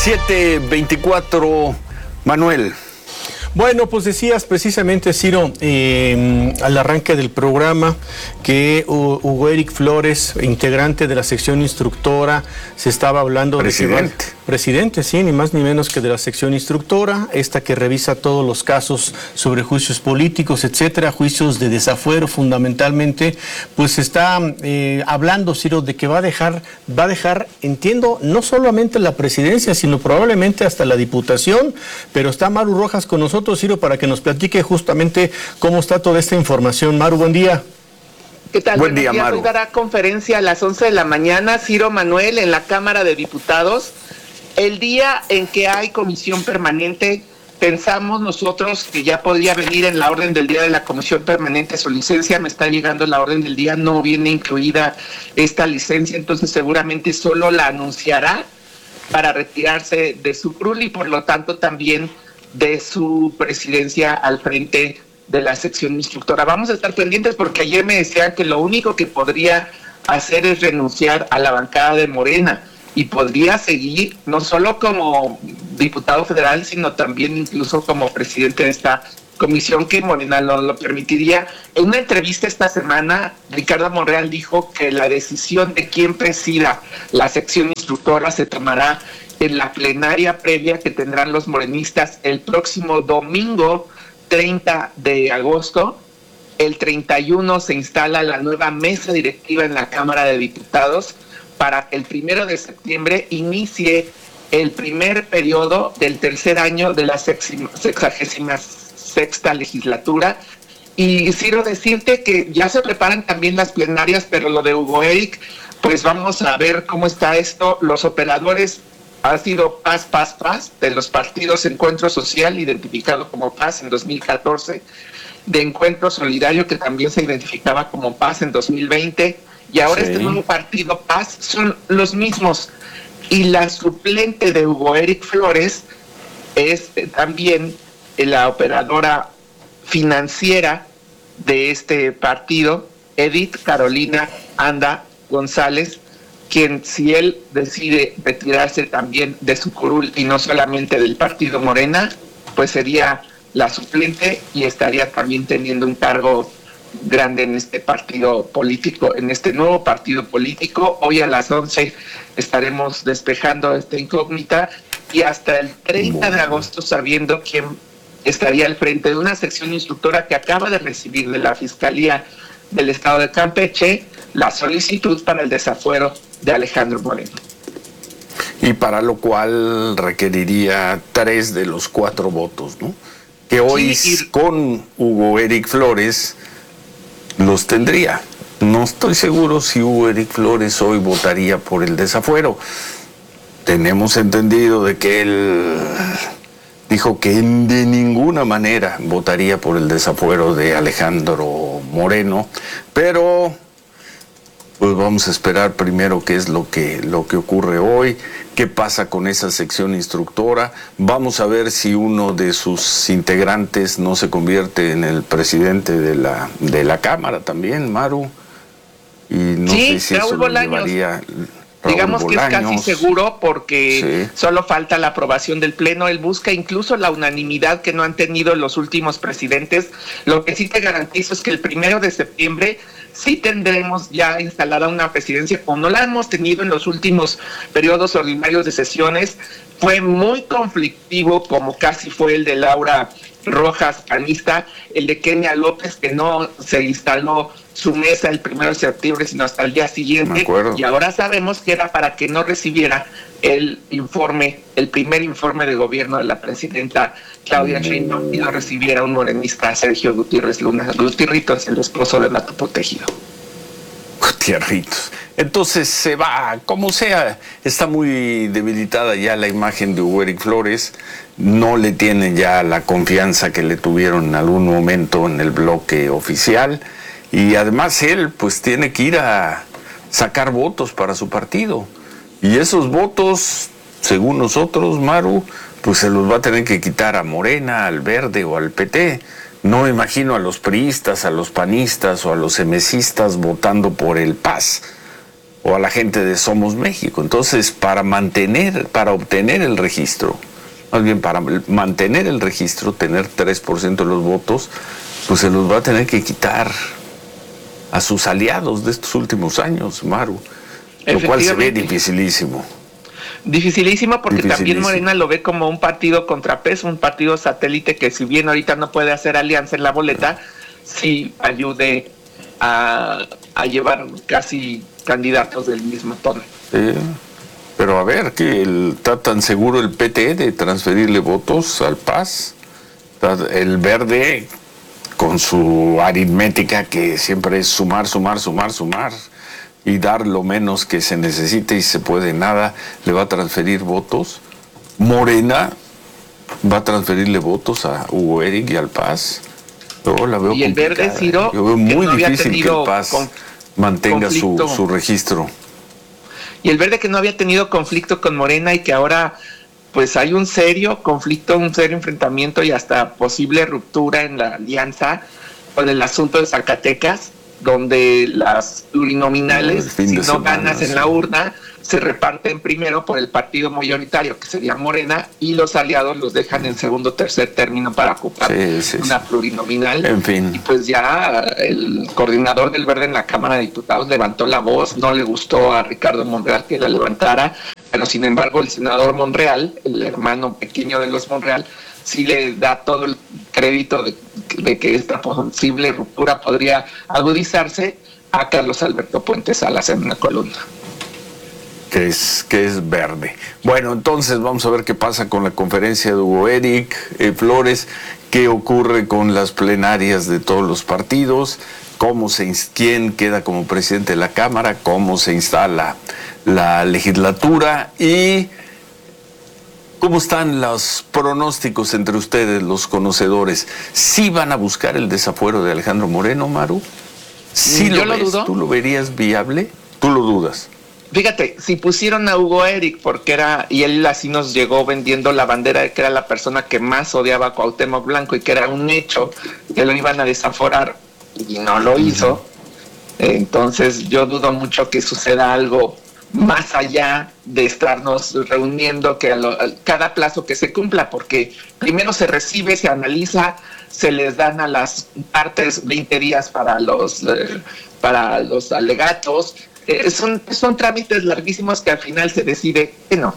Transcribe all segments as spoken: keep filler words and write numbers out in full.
siete veinticuatro, Manuel. Bueno, pues decías precisamente, Ciro, eh, al arranque del programa, que Hugo Eric Flores, integrante de la sección instructora, se estaba hablando presidente. de que va, presidente, sí, ni más ni menos que de la sección instructora, esta que revisa todos los casos sobre juicios políticos, etcétera, juicios de desafuero fundamentalmente, pues está eh, hablando, Ciro, de que va a dejar, va a dejar, entiendo, no solamente la presidencia, sino probablemente hasta la diputación, pero está Maru Rojas con nosotros, Ciro, para que nos platique justamente cómo está toda esta información. Maru, buen día. ¿Qué tal? Buen día, Maru. Hoy dará conferencia a las once de la mañana, Ciro Manuel, en la Cámara de Diputados. El día en que hay comisión permanente, pensamos nosotros que ya podría venir en la orden del día de la comisión permanente su licencia. Me está llegando la orden del día, no viene incluida esta licencia, entonces seguramente solo la anunciará para retirarse de su curul y por lo tanto también de su presidencia al frente de la sección instructora. Vamos a estar pendientes porque ayer me decían que lo único que podría hacer es renunciar a la bancada de Morena y podría seguir no solo como diputado federal, sino también incluso como presidente de esta comisión que Morena no lo permitiría. En una entrevista esta semana, Ricardo Monreal dijo que la decisión de quién presida la sección instructora se tomará en la plenaria previa que tendrán los morenistas el próximo domingo treinta de agosto. El treinta y uno se instala la nueva mesa directiva en la Cámara de Diputados para que el primero de septiembre inicie el primer periodo del tercer año de la sexagésima sexta legislatura. Y quiero decirte que ya se preparan también las plenarias, pero lo de Hugo Eric, pues vamos a ver cómo está esto. Los operadores ha sido Paz, Paz, Paz, de los partidos Encuentro Social, identificado como Paz en dos mil catorce, de Encuentro Solidario, que también se identificaba como Paz en dos mil veinte, y ahora sí. Este nuevo partido Paz son los mismos. Y la suplente de Hugo Eric Flores es también la operadora financiera de este partido, Edith Carolina Anda González, quien, si él decide retirarse también de su curul y no solamente del partido Morena, pues sería la suplente y estaría también teniendo un cargo grande en este partido político, en este nuevo partido político. Hoy a las once estaremos despejando esta incógnita y hasta el treinta de agosto sabiendo quién estaría al frente de una sección instructora que acaba de recibir de la Fiscalía del Estado de Campeche la solicitud para el desafuero de Alejandro Moreno. Y para lo cual requeriría tres de los cuatro votos, ¿no? Que hoy sí, y... con Hugo Eric Flores los tendría. No estoy seguro si Hugo Eric Flores hoy votaría por el desafuero. Tenemos entendido de que él dijo que de ninguna manera votaría por el desafuero de Alejandro Moreno, pero pues vamos a esperar primero qué es lo que, lo que ocurre hoy, qué pasa con esa sección instructora. Vamos a ver si uno de sus integrantes no sé en el presidente de la, de la Cámara también, Maru. Y no sí, sé si eso lo llevaría... Raúl Digamos Bolaños. Que es casi seguro porque sí. Solo falta la aprobación del Pleno. Él busca incluso la unanimidad que no han tenido los últimos presidentes. Lo que sí te garantizo es que el primero de septiembre sí tendremos ya instalada una presidencia, como no la hemos tenido en los últimos periodos ordinarios de sesiones. Fue muy conflictivo, como casi fue el de Laura Rojas, panista, el de Kenia López, que no se instaló su mesa el primero de septiembre, sino hasta el día siguiente, y ahora sabemos que era para que no recibiera el informe, el primer informe de gobierno de la presidenta Claudia Sheinbaum, y lo recibiera un morenista, Sergio Gutiérrez Luna. Gutiérrez, el esposo de Nato Protegido. Gutiérrez. Entonces se va, como sea, está muy debilitada ya la imagen de Hugo Eric Flores, no le tienen ya la confianza que le tuvieron en algún momento en el bloque oficial, y además él pues tiene que ir a sacar votos para su partido, y esos votos, según nosotros, Maru, pues se los va a tener que quitar a Morena, al Verde o al P T. No me imagino a los priistas, a los panistas o a los emesistas votando por el Paz. o a la gente de Somos México. Entonces, para mantener, para obtener el registro, más bien para mantener el registro, tener tres por ciento de los votos, pues se los va a tener que quitar a sus aliados de estos últimos años, Maru, lo cual se ve dificilísimo. Dificilísimo porque también Morena lo ve como un partido contrapeso, un partido satélite que si bien ahorita no puede hacer alianza en la boleta, sí ayude a, a llevar casi candidatos del mismo tono. Eh, pero a ver, que el, está tan seguro el P T de transferirle votos al P A S, el Verde con su aritmética que siempre es sumar, sumar, sumar, sumar y dar lo menos que se necesite y se puede nada, le va a transferir votos. Morena va a transferirle votos a Hugo Eric y al P A S. Yo la veo y el Verde, Ciro, yo veo muy no difícil que el P A S mantenga su, su registro. Y el Verde que no había tenido conflicto con Morena y que ahora pues hay un serio conflicto, un serio enfrentamiento y hasta posible ruptura en la alianza con el asunto de Zacatecas, donde las plurinominales, si no semana, ganas en sí. la urna, se reparten primero por el partido mayoritario, que sería Morena, y los aliados los dejan en segundo o tercer término para ocupar sí, sí, una sí. plurinominal. En fin. Y pues ya el coordinador del Verde en la Cámara de Diputados levantó la voz, no le gustó a Ricardo Monreal que la levantara, pero sin embargo el senador Monreal, el hermano pequeño de los Monreal, sí le da todo el crédito de, de que esta posible ruptura podría agudizarse a Carlos Alberto Puente Salas en una columna. Que es, que es verde. Bueno, entonces vamos a ver qué pasa con la conferencia de Hugo Eric eh, Flores, qué ocurre con las plenarias de todos los partidos, cómo se quién queda como presidente de la Cámara, cómo se instala la legislatura y cómo están los pronósticos entre ustedes, los conocedores. ¿Sí van a buscar el desafuero de Alejandro Moreno, Maru? ¿Sí Yo lo, lo ves? dudo. ¿Tú lo verías viable? ¿Tú lo dudas? Fíjate, si pusieron a Hugo Eric porque era, y él así nos llegó vendiendo la bandera de que era la persona que más odiaba a Cuauhtémoc Blanco y que era un hecho que lo iban a desaforar y no lo hizo, entonces yo dudo mucho que suceda algo más allá de estarnos reuniendo que a lo, a cada plazo que se cumpla, porque primero se recibe, se analiza, se les dan a las partes veinte días para los, eh, para los alegatos. Eh, son, son trámites larguísimos que al final se decide que no.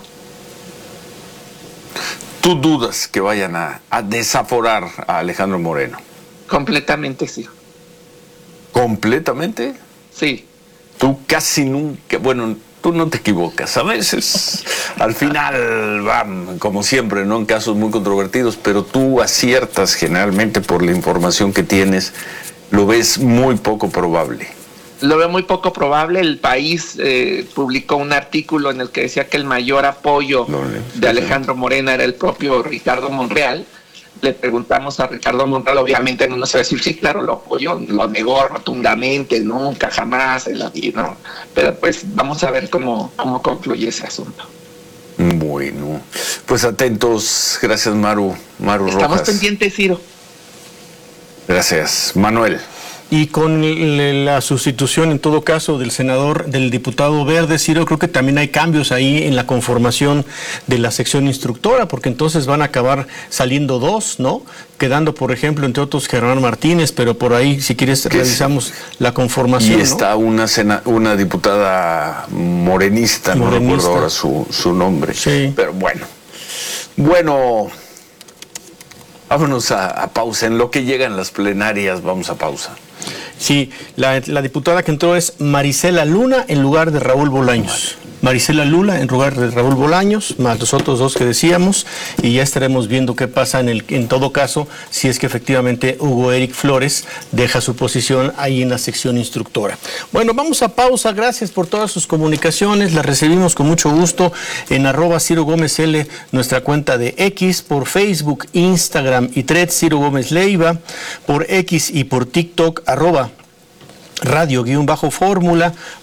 ¿Tú dudas que vayan a, a desaforar a Alejandro Moreno? Completamente sí. ¿Completamente? Sí. Tú casi nunca, bueno, tú no te equivocas, a veces al final van, como siempre, ¿no? En casos muy controvertidos, pero tú aciertas generalmente por la información que tienes, lo ves muy poco probable. Lo veo muy poco probable. El País eh, publicó un artículo en el que decía que el mayor apoyo no, de Alejandro Moreno era el propio Ricardo Monreal. Le preguntamos a Ricardo Monreal, obviamente no nos va a decir, sí, claro, lo apoyó, lo negó rotundamente, nunca, jamás, en la vida, ¿no? Pero pues vamos a ver cómo, cómo concluye ese asunto. Bueno, pues atentos, gracias Maru, Maru Rojas. Estamos pendientes, Ciro. Gracias, Manuel. Y con la sustitución, en todo caso, del senador, del diputado Verde, Ciro, creo que también hay cambios ahí en la conformación de la sección instructora, porque entonces van a acabar saliendo dos, ¿no? Quedando, por ejemplo, entre otros, Germán Martínez, pero por ahí, si quieres, revisamos la conformación. Y está, ¿no? una, sena, una diputada morenista, morenista, no recuerdo ahora su, su nombre. Sí. Pero bueno. Bueno, vámonos a, a pausa. En lo que llegan las plenarias, vamos a pausa. Sí, la, la diputada que entró es Marisela Luna en lugar de Raúl Bolaños. Marisela Luna en lugar de Raúl Bolaños, más los otros dos que decíamos, y ya estaremos viendo qué pasa en el, en todo caso, si es que efectivamente Hugo Eric Flores deja su posición ahí en la sección instructora. Bueno, vamos a pausa, gracias por todas sus comunicaciones, las recibimos con mucho gusto en arroba Ciro Gómez L, nuestra cuenta de X, por Facebook, Instagram y Threads, Ciro Gómez Leiva, por X y por TikTok, arroba radio-fórmula,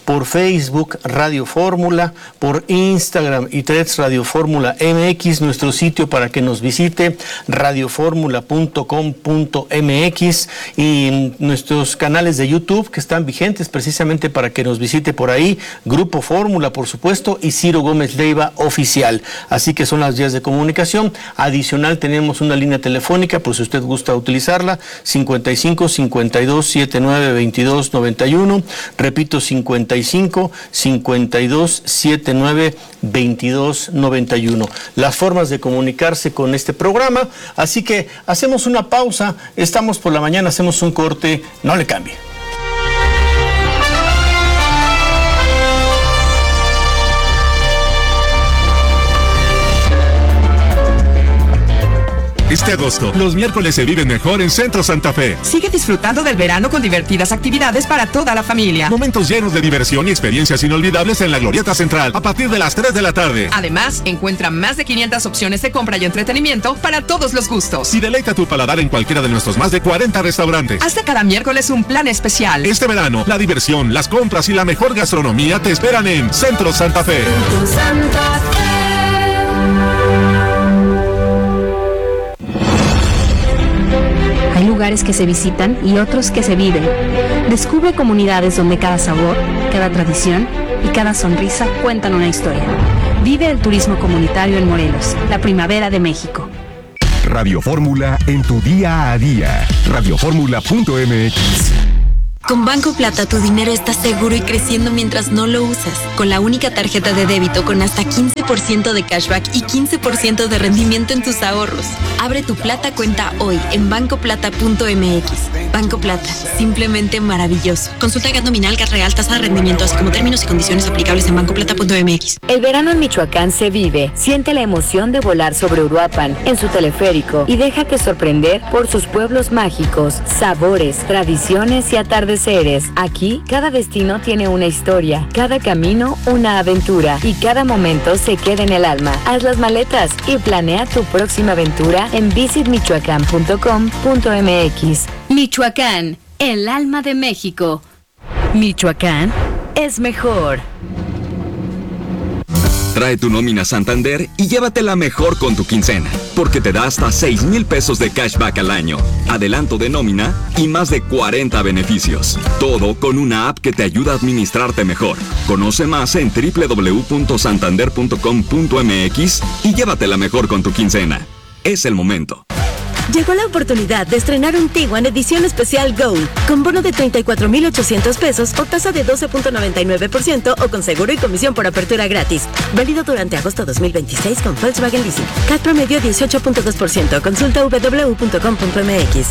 por Facebook Radio Fórmula, por Instagram y Threads Radio Fórmula M X, nuestro sitio para que nos visite, radio fórmula punto com punto m x, y nuestros canales de YouTube que están vigentes precisamente para que nos visite por ahí, Grupo Fórmula, por supuesto, y Ciro Gómez Leiva Oficial. Así que son las vías de comunicación. Adicional, tenemos una línea telefónica, por si usted gusta utilizarla, cincuenta y cinco, cincuenta y dos, setenta y nueve, veintidós, noventa y uno. Repito, cincuenta y cinco, cincuenta y dos, setenta y nueve, veintidós, noventa y uno. Las formas de comunicarse con este programa. Así que hacemos una pausa, estamos por la mañana, hacemos un corte, no le cambie. Este agosto, los miércoles se viven mejor en Centro Santa Fe. Sigue disfrutando del verano con divertidas actividades para toda la familia. Momentos llenos de diversión y experiencias inolvidables en la Glorieta Central a partir de las tres de la tarde. Además, encuentra más de quinientas opciones de compra y entretenimiento para todos los gustos. Y deleita tu paladar en cualquiera de nuestros más de cuarenta restaurantes. Hasta cada miércoles un plan especial. Este verano, la diversión, las compras y la mejor gastronomía te esperan en Centro Santa Fe. Centro Santa Fe. Hay lugares que se visitan y otros que se viven. Descubre comunidades donde cada sabor, cada tradición y cada sonrisa cuentan una historia. Vive el turismo comunitario en Morelos, la primavera de México. Radio Fórmula en tu día a día. radio fórmula punto m x. Con Banco Plata tu dinero está seguro y creciendo mientras no lo usas. Con la única tarjeta de débito con hasta quince por ciento de cashback y quince por ciento de rendimiento en tus ahorros. Abre tu Plata cuenta hoy en banco plata punto m x. Banco Plata, simplemente maravilloso. Consulta G A T nominal, G A T real, tasa de rendimiento, así como términos y condiciones aplicables en banco plata punto m x. El verano en Michoacán se vive. Siente la emoción de volar sobre Uruapan en su teleférico y déjate sorprender por sus pueblos mágicos, sabores, tradiciones y atardeceres. Aquí, cada destino tiene una historia, cada camino una aventura y cada momento se queda en el alma. Haz las maletas y planea tu próxima aventura en visit michoacán punto com punto m x. Michoacán, el alma de México. Michoacán es mejor. Trae tu nómina Santander y llévatela mejor con tu quincena, porque te da hasta seis mil pesos de cashback al año, adelanto de nómina y más de cuarenta beneficios. Todo con una app que te ayuda a administrarte mejor. Conoce más en doble u doble u doble u punto santander punto com punto m x y llévatela mejor con tu quincena. Es el momento. Llegó la oportunidad de estrenar un Tiguan edición especial Gold, con bono de treinta y cuatro mil ochocientos pesos o tasa de doce punto noventa y nueve por ciento o con seguro y comisión por apertura gratis. Válido durante agosto dos mil veintiséis con Volkswagen Leasing. C A T promedio dieciocho punto dos por ciento. Consulta doble u doble u doble u punto com punto m x.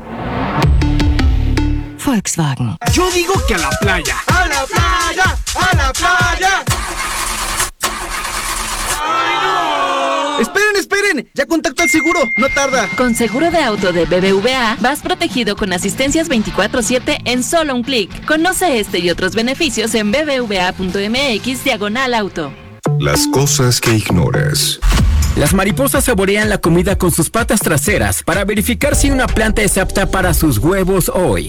Volkswagen. Yo digo que a la playa. ¡A la playa! ¡A la playa! ¡Ay, no! ¡Esperen, esperen! ¡Ya contacto al seguro! ¡No tarda! Con seguro de auto de B B V A, vas protegido con asistencias veinticuatro siete en solo un clic. Conoce este y otros beneficios en b b v a punto m x diagonal auto. Las cosas que ignoras. Las mariposas saborean la comida con sus patas traseras para verificar si una planta es apta para sus huevos hoy.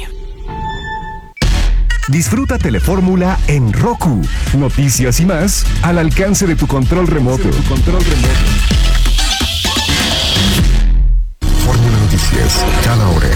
Disfruta Telefórmula en Roku. Noticias y más al alcance de tu control remoto. Tu control remoto. Fórmula Noticias, cada hora.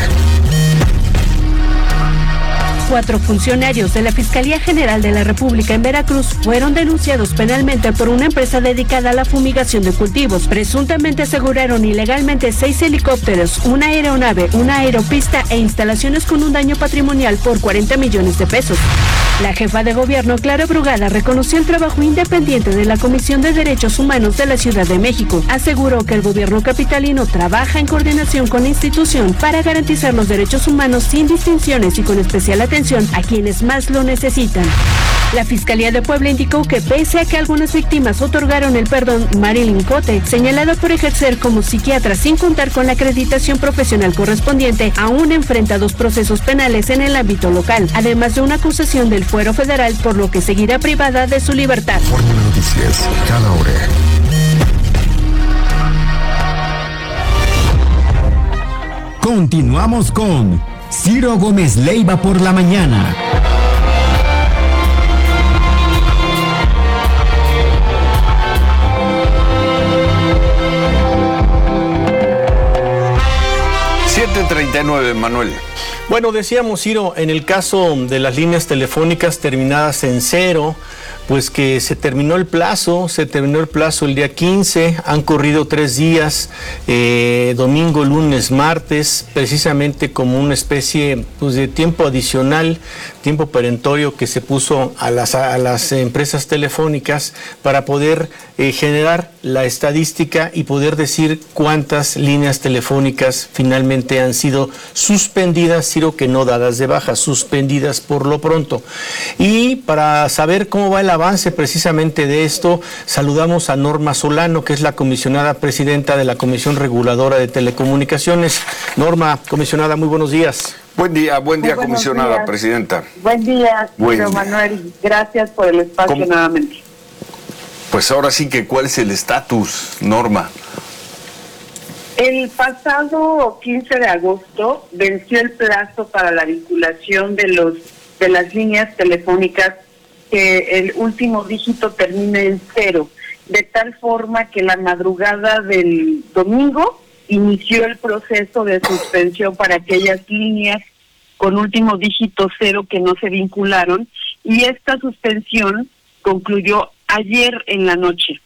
Cuatro funcionarios de la Fiscalía General de la República en Veracruz fueron denunciados penalmente por una empresa dedicada a la fumigación de cultivos. Presuntamente aseguraron ilegalmente seis helicópteros, una aeronave, una aeropista e instalaciones con un daño patrimonial por cuarenta millones de pesos. La jefa de gobierno, Clara Brugada, reconoció el trabajo independiente de la Comisión de Derechos Humanos de la Ciudad de México. Aseguró que el gobierno capitalino trabaja en coordinación con la institución para garantizar los derechos humanos sin distinciones y con especial atención a quienes más lo necesitan. La Fiscalía de Puebla indicó que pese a que algunas víctimas otorgaron el perdón, Marilyn Cote, señalada por ejercer como psiquiatra sin contar con la acreditación profesional correspondiente, aún enfrenta dos procesos penales en el ámbito local, además de una acusación del fuero federal, por lo que seguirá privada de su libertad. Fórmula Noticias, cada hora. Continuamos con Ciro Gómez Leiva por la mañana. treinta y nueve, Manuel. Bueno, decíamos, Ciro, en el caso de las líneas telefónicas terminadas en cero, pues que se terminó el plazo, se terminó el plazo el día quince, han corrido tres días, eh, domingo, lunes, martes, precisamente como una especie pues, de tiempo adicional, tiempo perentorio que se puso a las, a las empresas telefónicas para poder eh, generar la estadística y poder decir cuántas líneas telefónicas finalmente han sido suspendidas, Ciro, que no dadas de baja, suspendidas por lo pronto. Y para saber cómo va el avance precisamente de esto, saludamos a Norma Solano, que es la comisionada presidenta de la Comisión Reguladora de Telecomunicaciones. Norma, comisionada, muy buenos días. Buen día, buen día, Muy comisionada días. presidenta. Buen día, Buen Ciro día. Manuel. Gracias por el espacio ¿Cómo? nuevamente. Pues ahora sí que, ¿cuál es el estatus, Norma? El pasado quince de agosto venció el plazo para la vinculación de los de las líneas telefónicas que el último dígito termine en cero, de tal forma que la madrugada del domingo inició el proceso de suspensión para aquellas líneas con último dígito cero que no se vincularon, y esta suspensión concluyó ayer en la noche,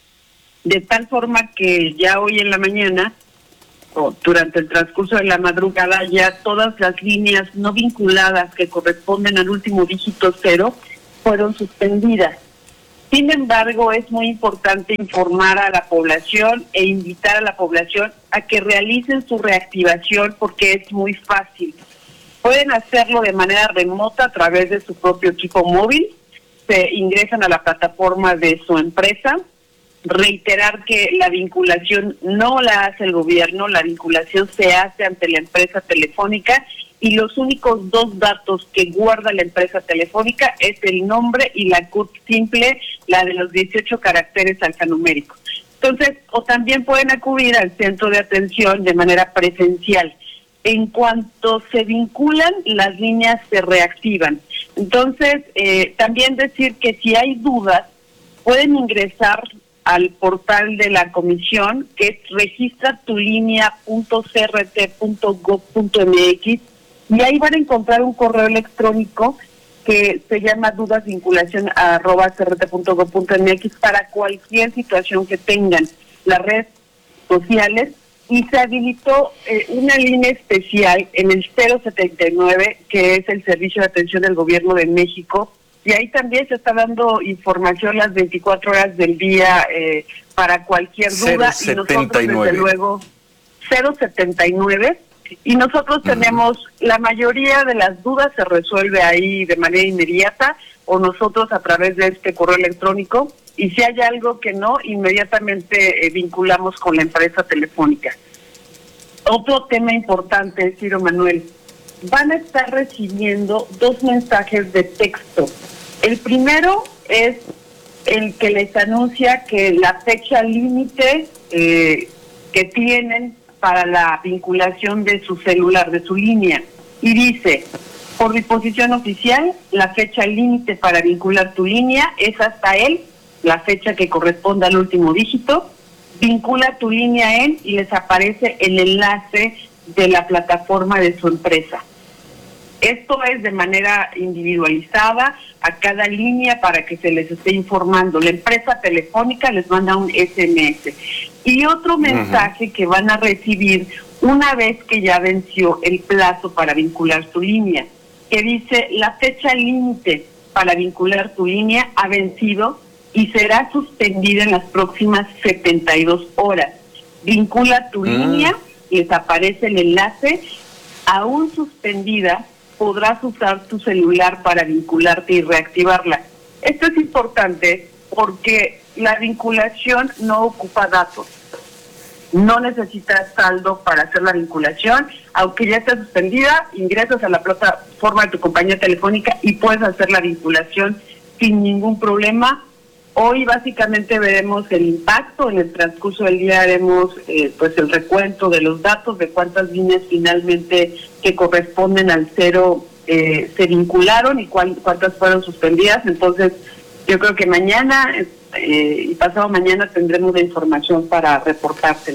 de tal forma que ya hoy en la mañana o durante el transcurso de la madrugada ya todas las líneas no vinculadas que corresponden al último dígito cero fueron suspendidas. Sin embargo, es muy importante informar a la población e invitar a la población a que realicen su reactivación porque es muy fácil. Pueden hacerlo de manera remota a través de su propio equipo móvil, se ingresan a la plataforma de su empresa. Reiterar que la vinculación no la hace el gobierno, la vinculación se hace ante la empresa telefónica y los únicos dos datos que guarda la empresa telefónica es el nombre y la C U R simple, la de los dieciocho caracteres alfanuméricos. Entonces, o también pueden acudir al centro de atención de manera presencial. En cuanto se vinculan, las líneas se reactivan. Entonces, eh, también decir que si hay dudas, pueden ingresar al portal de la comisión, que es registra tu línea punto c r t punto gob punto m x, y ahí van a encontrar un correo electrónico que se llama dudasvinculación arroba c r t punto gob punto m x para cualquier situación que tengan. Las redes sociales, y se habilitó eh, una línea especial en el cero setenta y nueve, que es el Servicio de Atención del Gobierno de México, y ahí también se está dando información las veinticuatro horas del día eh, para cualquier duda. Y nosotros, desde luego, cero setenta y nueve, y nosotros uh-huh. tenemos, la mayoría de las dudas se resuelve ahí de manera inmediata, o nosotros a través de este correo electrónico, y si hay algo que no, inmediatamente eh, vinculamos con la empresa telefónica. Otro tema importante, Ciro Manuel, van a estar recibiendo dos mensajes de texto. El primero es el que les anuncia que la fecha límite eh, que tienen para la vinculación de su celular, de su línea, y dice: por disposición oficial, la fecha límite para vincular tu línea es hasta el, la fecha que corresponde al último dígito, vincula tu línea en, y les aparece el enlace de la plataforma de su empresa. Esto es de manera individualizada a cada línea para que se les esté informando. La empresa telefónica les manda un S M S. Y otro mensaje uh-huh. que van a recibir una vez que ya venció el plazo para vincular su línea, que dice: la fecha límite para vincular tu línea ha vencido y será suspendida en las próximas setenta y dos horas. Vincula tu uh-huh. línea, les aparece el enlace. Aún suspendida, podrás usar tu celular para vincularte y reactivarla. Esto es importante porque la vinculación no ocupa datos. No necesitas saldo para hacer la vinculación. Aunque ya esté suspendida, ingresas a la plataforma de tu compañía telefónica y puedes hacer la vinculación sin ningún problema. Hoy básicamente veremos el impacto, en el transcurso del día haremos eh, pues el recuento de los datos de cuántas líneas finalmente que corresponden al cero eh, se vincularon y cuál, cuántas fueron suspendidas. Entonces yo creo que mañana eh, y pasado mañana tendremos la información para reportársela.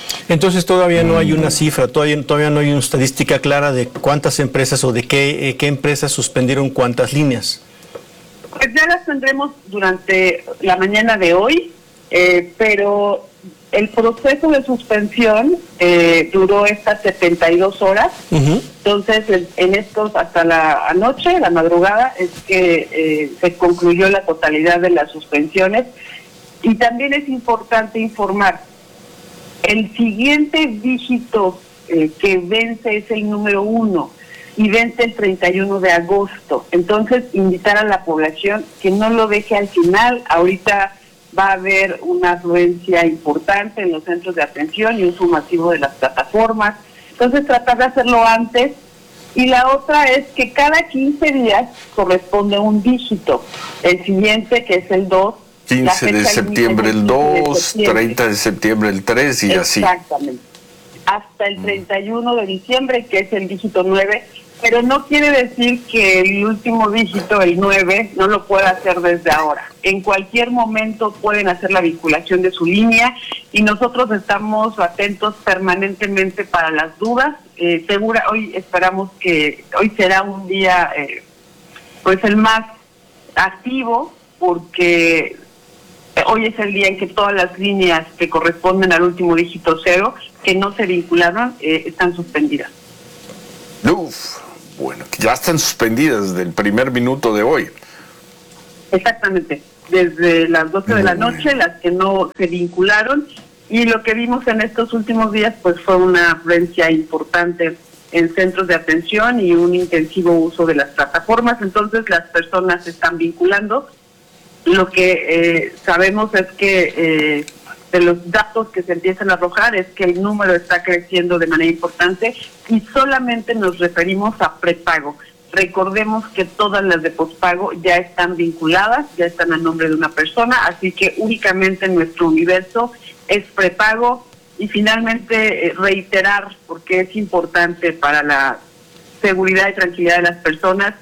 Entonces todavía no hay una cifra, todavía, todavía no hay una estadística clara de cuántas empresas o de qué, eh, qué empresas suspendieron cuántas líneas. Pues ya las tendremos durante la mañana de hoy, eh, pero el proceso de suspensión eh, duró estas setenta y dos horas. Uh-huh. Entonces, en, en estos, hasta la anoche, la madrugada, es que eh, se concluyó la totalidad de las suspensiones. Y también es importante informar, el siguiente dígito eh, que vence es el número uno y vence el treinta y uno de agosto. Entonces, invitar a la población que no lo deje al final. Ahorita va a haber una afluencia importante en los centros de atención y uso masivo de las plataformas. Entonces, tratar de hacerlo antes. Y la otra es que cada quince días corresponde un dígito. El siguiente, que es el dos. quince de septiembre el dos, treinta de septiembre el tres y así. Exactamente. Hasta el treinta y uno de diciembre, que es el dígito nueve. Pero no quiere decir que el último dígito, el nueve, no lo pueda hacer desde ahora. En cualquier momento pueden hacer la vinculación de su línea y nosotros estamos atentos permanentemente para las dudas. Eh, segura, hoy esperamos que hoy será un día eh, pues el más activo, porque hoy es el día en que todas las líneas que corresponden al último dígito cero, que no se vincularon, eh, están suspendidas. Uf. Bueno, ya están suspendidas desde el primer minuto de hoy. Exactamente, desde las doce de la noche, las que no se vincularon, y lo que vimos en estos últimos días pues fue una afluencia importante en centros de atención y un intensivo uso de las plataformas. Entonces las personas se están vinculando. Lo que eh, sabemos es que eh, de los datos que se empiezan a arrojar es que el número está creciendo de manera importante y solamente nos referimos a prepago. Recordemos que todas las de pospago ya están vinculadas, ya están a nombre de una persona, así que únicamente en nuestro universo es prepago. Y finalmente eh, reiterar, porque es importante para la seguridad y tranquilidad de las personas,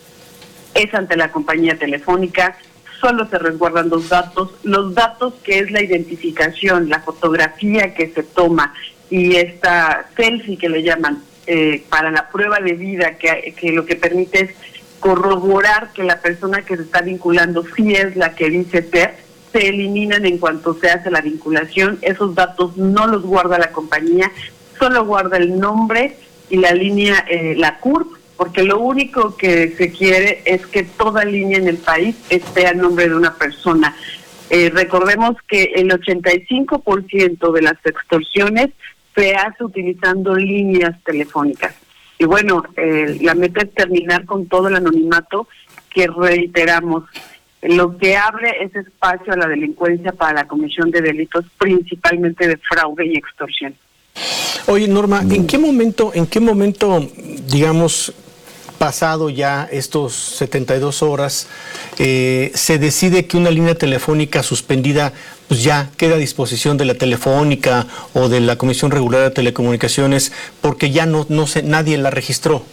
es ante la compañía telefónica. Solo se resguardan dos datos, los datos que es la identificación, la fotografía que se toma y esta selfie que le llaman eh, para la prueba de vida, que, que lo que permite es corroborar que la persona que se está vinculando sí es la que dice ser, se eliminan en cuanto se hace la vinculación. Esos datos no los guarda la compañía, solo guarda el nombre y la línea, eh, la C U R P, porque lo único que se quiere es que toda línea en el país esté a nombre de una persona. Eh, recordemos que el ochenta y cinco por ciento de las extorsiones se hace utilizando líneas telefónicas. Y bueno, eh, la meta es terminar con todo el anonimato, que reiteramos, lo que abre ese espacio a la delincuencia para la comisión de delitos, principalmente de fraude y extorsión. Oye, Norma, ¿en qué momento, en qué momento, digamos, pasado ya estos setenta y dos horas, eh, se decide que una línea telefónica suspendida pues ya queda a disposición de la Telefónica o de la Comisión Regular de Telecomunicaciones porque ya no, no se, nadie la registró?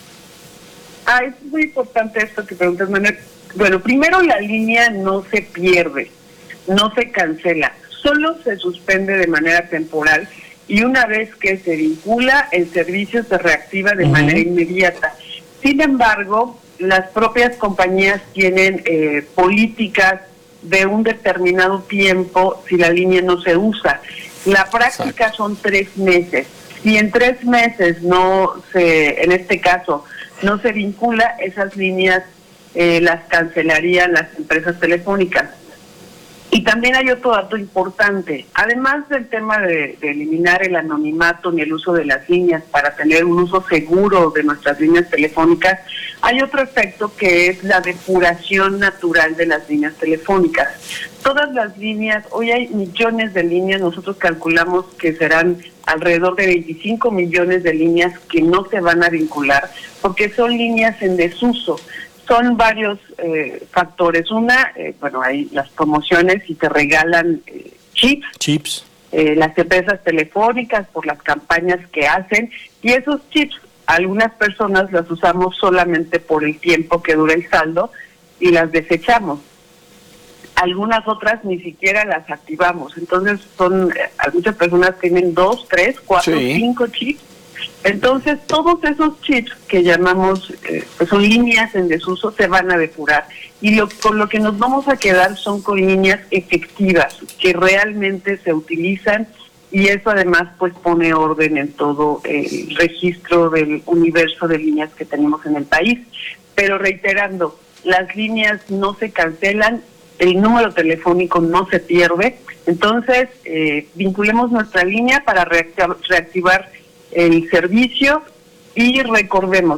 Ah, es muy importante esto que preguntas, Manuel. Bueno, primero la línea no se pierde, no se cancela, solo se suspende de manera temporal y una vez que se vincula, el servicio se reactiva de uh-huh. manera inmediata. Sin embargo, las propias compañías tienen eh, políticas de un determinado tiempo si la línea no se usa. La práctica Exacto. son tres meses. Si en tres meses no se, en este caso, no se vincula, esas líneas eh, las cancelarían las empresas telefónicas. Y también hay otro dato importante. Además del tema de, de eliminar el anonimato ni el uso de las líneas para tener un uso seguro de nuestras líneas telefónicas, hay otro efecto que es la depuración natural de las líneas telefónicas. Todas las líneas, hoy hay millones de líneas, nosotros calculamos que serán alrededor de veinticinco millones de líneas que no se van a vincular porque son líneas en desuso. Son varios eh, factores. Una, eh, bueno, hay las promociones y te regalan eh, chips. Chips. Eh, las empresas telefónicas por las campañas que hacen. Y esos chips, algunas personas las usamos solamente por el tiempo que dura el saldo y las desechamos. algunas otras ni siquiera las activamos. Entonces son, eh, muchas personas tienen dos, tres, cuatro, sí. cinco chips. Entonces todos esos chips que llamamos, eh, pues son líneas en desuso, se van a depurar. Y lo, con lo que nos vamos a quedar son con líneas efectivas, que realmente se utilizan, y eso además pues pone orden en todo el registro del universo de líneas que tenemos en el país. Pero reiterando, las líneas no se cancelan, el número telefónico no se pierde, entonces eh, vinculemos nuestra línea para reactivar, reactivar el servicio, y recordemos,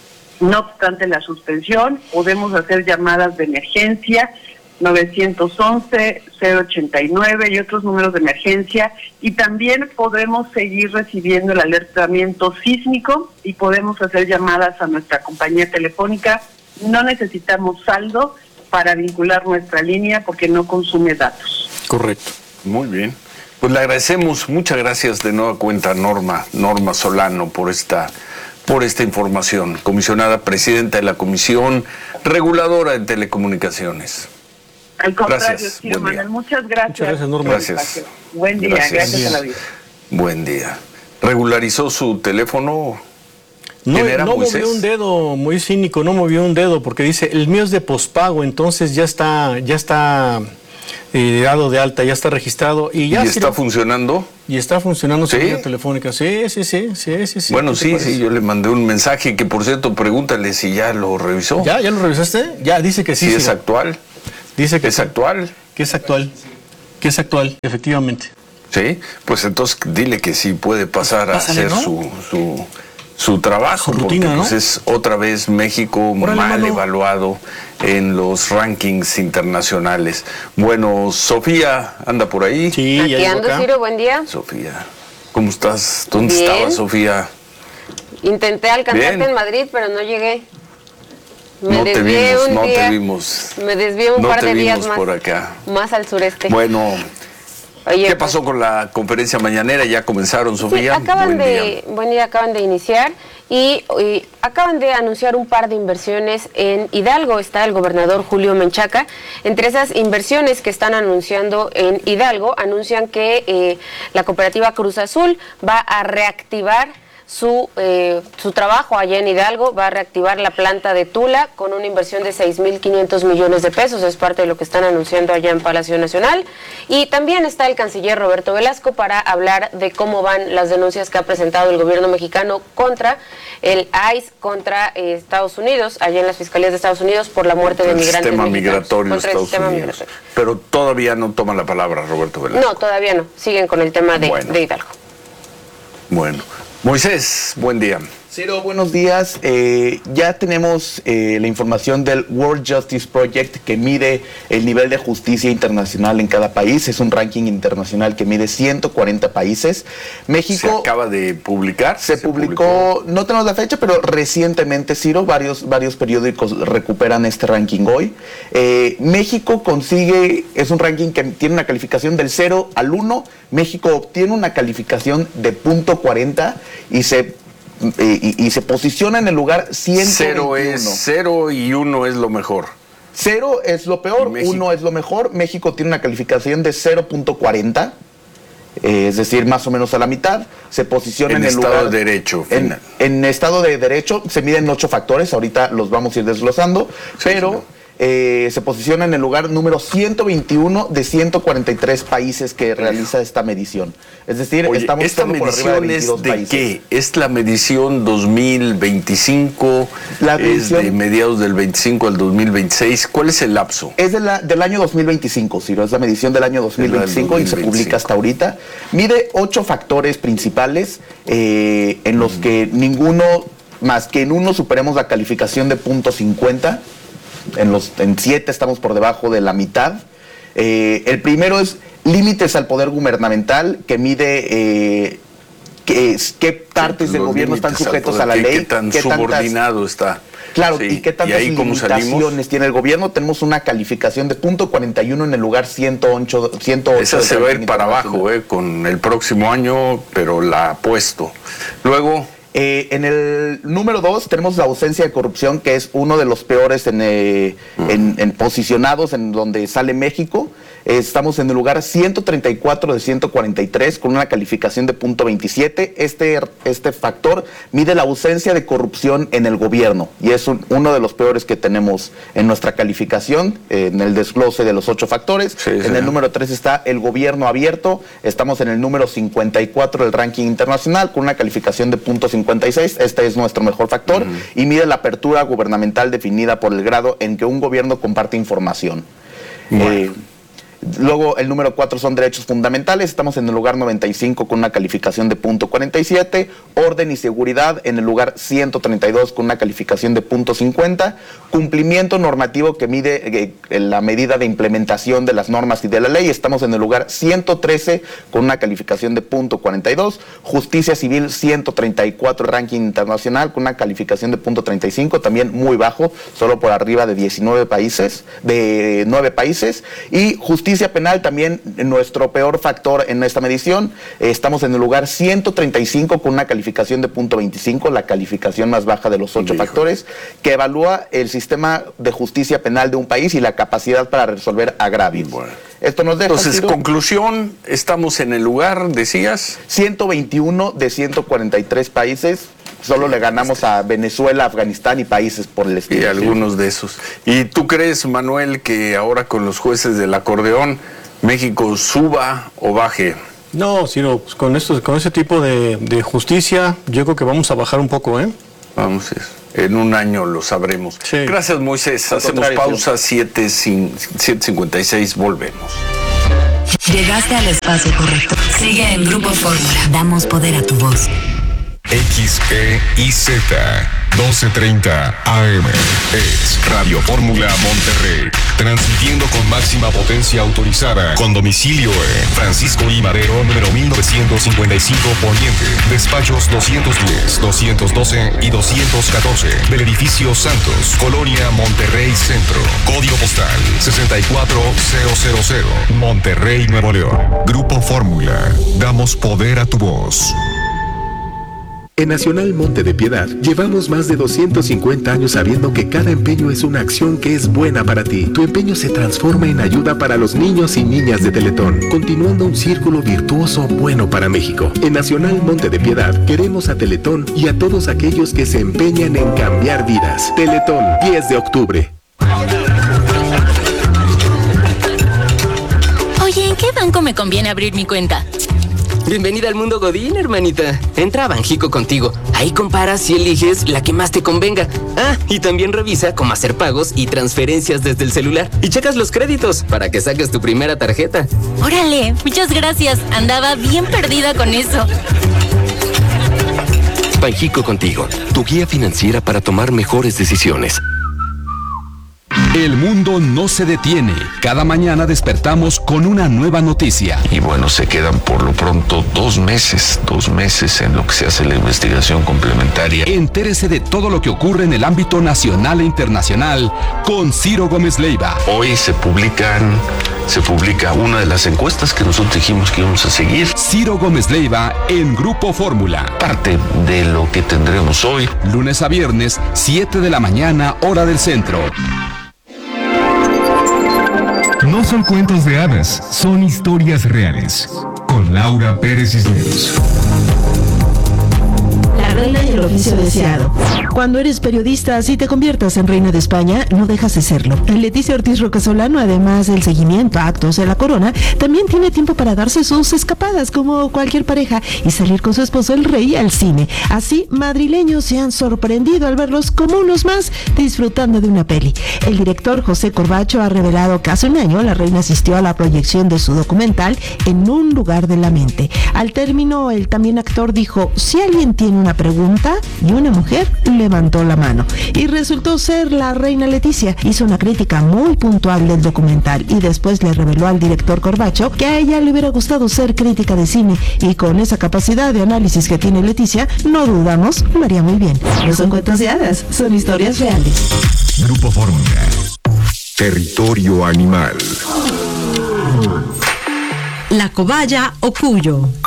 no obstante la suspensión, podemos hacer llamadas de emergencia, nueve once, cero ochenta y nueve y otros números de emergencia, y también podemos seguir recibiendo el alertamiento sísmico y podemos hacer llamadas a nuestra compañía telefónica. No necesitamos saldo para vincular nuestra línea porque no consume datos. Correcto. Muy bien. Pues le agradecemos, muchas gracias de nueva cuenta, Norma, Norma Solano, por esta, por esta información. Comisionada presidenta de la Comisión Reguladora de Telecomunicaciones. Al contrario, sí, Manuel, muchas gracias. Muchas gracias, Norma. Gracias. Buen día, gracias, gracias a la vida. Buen día. ¿Regularizó su teléfono? No, no Moisés? movió un dedo, muy cínico, no movió un dedo, porque dice, el mío es de pospago, entonces ya está, ya está... Eh, dado de alta, ya está registrado y ya ¿Y está funcionando? Y está funcionando su ¿Sí? línea telefónica. Sí, sí, sí, sí, sí, sí. Bueno, sí, sí, yo le mandé un mensaje que, por cierto, pregúntale si ya lo revisó. ¿Ya? ¿Ya lo revisaste? Ya, dice que sí. Sí, sí es sí. actual. Dice que es sí. actual. Que es actual. Que es actual, efectivamente. Sí, pues entonces dile que sí puede pasar pues pásale, a hacer ¿no? su, su, su trabajo, su rutina, porque ¿no? pues es otra vez México Órale, mal mano. evaluado en los rankings internacionales. Bueno, Sofía anda por ahí. Sí, Aquí ando, Ciro, buen día. Sofía, ¿cómo estás? ¿Dónde Bien. estabas, Sofía? Intenté alcanzarte Bien. en Madrid, pero no llegué. Me No te desvié vimos, un no día, te vimos. Me desvié un No par te de días vimos más, por acá. más al sureste. Bueno, Oye, ¿qué pues, pasó con la conferencia mañanera? ¿Ya comenzaron, sí, Sofía? acaban Buen día. de, buen día, acaban de iniciar y, y acaban de anunciar un par de inversiones en Hidalgo. Está el gobernador Julio Menchaca. Entre esas inversiones que están anunciando en Hidalgo, anuncian que eh, la cooperativa Cruz Azul va a reactivar su eh, su trabajo allá en Hidalgo, va a reactivar la planta de Tula con una inversión de seis mil quinientos millones de pesos, es parte de lo que están anunciando allá en Palacio Nacional. Y también está el canciller Roberto Velasco para hablar de cómo van las denuncias que ha presentado el gobierno mexicano contra el I C E, contra eh, Estados Unidos, allá en las fiscalías de Estados Unidos por la muerte de el migrantes sistema mexicanos. migratorio de Contra el Estados sistema Unidos. migratorio. Pero todavía no toma la palabra Roberto Velasco. No, todavía no, siguen con el tema de, Bueno. de Hidalgo. Bueno, Moisés, buen día. Ciro, buenos días. Eh, ya tenemos eh, la información del World Justice Project que mide el nivel de justicia internacional en cada país. Es un ranking internacional que mide ciento cuarenta países. México... ¿Se acaba de publicar? Se, se publicó, publicó, no tenemos la fecha, pero recientemente, Ciro, varios, varios periódicos recuperan este ranking hoy. Eh, México consigue, es un ranking que tiene una calificación del cero al uno. México obtiene una calificación de punto cuarenta y se... Y, y se posiciona en el lugar ciento veintiuno. Cero es cero y uno es lo mejor. Cero es lo peor, uno es lo mejor. México tiene una calificación de cero punto cuarenta, eh, es decir, más o menos a la mitad. Se posiciona en, en el estado lugar... de derecho. En, en estado de derecho se miden ocho factores, ahorita los vamos a ir desglosando, sí, pero... Sí. Eh, se posiciona en el lugar número ciento veintiuno de ciento cuarenta y tres países que realiza esta medición. Es decir, Oye, estamos ¿esta por medición arriba de veintidós es de países. qué? ¿Es la medición dos mil veinticinco? La medición, ¿es de mediados del veinticinco al dos mil veintiséis? ¿Cuál es el lapso? Es de la, del año dos mil veinticinco, Ciro. Es la medición del año dos mil veinticinco y se publica hasta ahorita. Mide ocho factores principales eh, en los mm. que ninguno, más que en uno, superemos la calificación de punto cincuenta. En los en siete estamos por debajo de la mitad. Eh, el primero es límites al poder gubernamental, que mide eh, qué, qué partes del gobierno están sujetos a la qué, ley. Qué tan qué subordinado tantas, está. Claro, sí. y qué tantas ¿Y limitaciones tiene el gobierno. Tenemos una calificación de punto cuarenta y uno en el lugar ciento ocho. ciento ocho Esa se va a ir para abajo eh, con el próximo año, pero la apuesto. Luego... Eh, en el número dos tenemos la ausencia de corrupción, que es uno de los peores en, eh, en, en posicionados en donde sale México. Eh, estamos en el lugar ciento treinta y cuatro de ciento cuarenta y tres con una calificación de punto veintisiete. Este, este factor mide la ausencia de corrupción en el gobierno y es un, uno de los peores que tenemos en nuestra calificación, eh, en el desglose de los ocho factores. Sí, en sí. el número tres está el gobierno abierto. Estamos en el número cincuenta y cuatro del ranking internacional con una calificación de punto cincuenta y seis. Este es nuestro mejor factor uh-huh. y mide la apertura gubernamental definida por el grado en que un gobierno comparte información. Bueno. Eh, Luego el número cuatro son derechos fundamentales, estamos en el lugar noventa y cinco con una calificación de punto cuarenta y siete, orden y seguridad en el lugar ciento treinta y dos con una calificación de punto cincuenta, cumplimiento normativo que mide eh, la medida de implementación de las normas y de la ley, estamos en el lugar ciento trece con una calificación de punto cuarenta y dos, justicia civil ciento treinta y cuatro ranking internacional con una calificación de punto treinta y cinco, también muy bajo, solo por arriba de diecinueve países, de nueve países, y justicia Justicia penal también nuestro peor factor en esta medición. Eh, estamos en el lugar ciento treinta y cinco con una calificación de punto veinticinco, la calificación más baja de los ocho Hijo. factores, que evalúa el sistema de justicia penal de un país y la capacidad para resolver agravios. Bueno. Esto nos deja. Entonces, conclusión, estamos en el lugar, decías. ciento veintiuno de ciento cuarenta y tres países. Solo le ganamos a Venezuela, Afganistán y países por el estilo. Y algunos de esos. ¿Y tú crees, Manuel, que ahora con los jueces del acordeón, México suba o baje? No, sino pues con esto, con ese tipo de, de justicia, yo creo que vamos a bajar un poco, ¿eh? Vamos, en un año lo sabremos. Sí. Gracias, Moisés. Al Hacemos pausa, siete cincuenta y seis, volvemos. Llegaste al espacio correcto. Sigue en Grupo Fórmula. Damos poder a tu voz. X E I Z doce treinta A M es Radio Fórmula Monterrey, transmitiendo con máxima potencia autorizada, con domicilio en Francisco I. Madero, número mil novecientos cincuenta y cinco Poniente, despachos doscientos diez, doscientos doce y doscientos catorce, del edificio Santos, Colonia Monterrey Centro, código postal sesenta y cuatro mil, Monterrey, Nuevo León. Grupo Fórmula, damos poder a tu voz. En Nacional Monte de Piedad llevamos más de doscientos cincuenta años sabiendo que cada empeño es una acción que es buena para ti. Tu empeño se transforma en ayuda para los niños y niñas de Teletón, continuando un círculo virtuoso bueno para México. En Nacional Monte de Piedad queremos a Teletón y a todos aquellos que se empeñan en cambiar vidas. Teletón, diez de octubre. Oye, ¿en qué banco me conviene abrir mi cuenta? Bienvenida al mundo Godín, hermanita. Entra a Banjico Contigo. Ahí comparas y eliges la que más te convenga. Ah, y también revisa cómo hacer pagos y transferencias desde el celular. Y checas los créditos para que saques tu primera tarjeta. Órale, muchas gracias. Andaba bien perdida con eso. Banjico Contigo, tu guía financiera para tomar mejores decisiones. El mundo no se detiene. Cada mañana despertamos con una nueva noticia. Y bueno, se quedan por lo pronto dos meses, dos meses en lo que se hace la investigación complementaria. Entérese de todo lo que ocurre en el ámbito nacional e internacional con Ciro Gómez Leiva. Hoy se publican, se publica una de las encuestas que nosotros dijimos que íbamos a seguir. Ciro Gómez Leiva en Grupo Fórmula. Parte de lo que tendremos hoy. Lunes a viernes, siete de la mañana, hora del centro. No son cuentos de hadas, son historias reales. Con Laura Pérez Cisneros. La reina y el oficio deseado. Cuando eres periodista, si te conviertas en reina de España, no dejas de serlo. Leticia Ortiz Rocasolano, además del seguimiento a actos de la corona, también tiene tiempo para darse sus escapadas como cualquier pareja y salir con su esposo el rey al cine. Así, madrileños se han sorprendido al verlos como unos más disfrutando de una peli. El director José Corbacho ha revelado que hace un año la reina asistió a la proyección de su documental En un lugar de la mente. Al término, el también actor dijo: si alguien tiene una pregunta, y una mujer levantó la mano. Y resultó ser la reina Leticia. Hizo una crítica muy puntual del documental y después le reveló al director Corbacho que a ella le hubiera gustado ser crítica de cine, y con esa capacidad de análisis que tiene Leticia, no dudamos, lo haría muy bien. No son cuentos de hadas, son historias reales. Grupo Fórmula. Territorio animal. La cobaya o cuyo.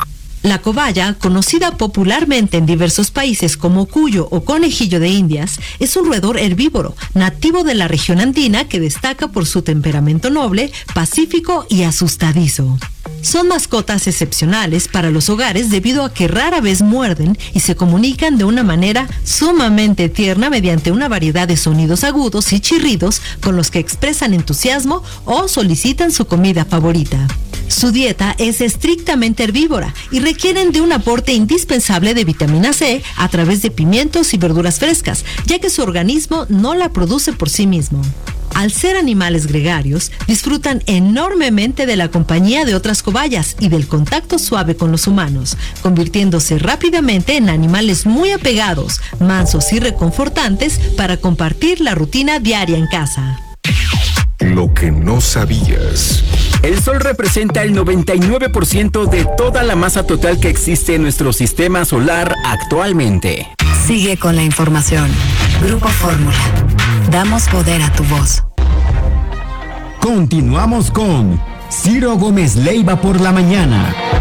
La cobaya, conocida popularmente en diversos países como cuyo o conejillo de Indias, es un roedor herbívoro, nativo de la región andina que destaca por su temperamento noble, pacífico y asustadizo. Son mascotas excepcionales para los hogares debido a que rara vez muerden y se comunican de una manera sumamente tierna mediante una variedad de sonidos agudos y chirridos con los que expresan entusiasmo o solicitan su comida favorita. Su dieta es estrictamente herbívora y requieren de un aporte indispensable de vitamina C a través de pimientos y verduras frescas, ya que su organismo no la produce por sí mismo. Al ser animales gregarios, disfrutan enormemente de la compañía de otras cobayas y del contacto suave con los humanos, convirtiéndose rápidamente en animales muy apegados, mansos y reconfortantes para compartir la rutina diaria en casa. Lo que no sabías. El Sol representa el noventa y nueve por ciento de toda la masa total que existe en nuestro sistema solar actualmente. Sigue con la información. Grupo Fórmula. Damos poder a tu voz. Continuamos con Ciro Gómez Leiva por la mañana.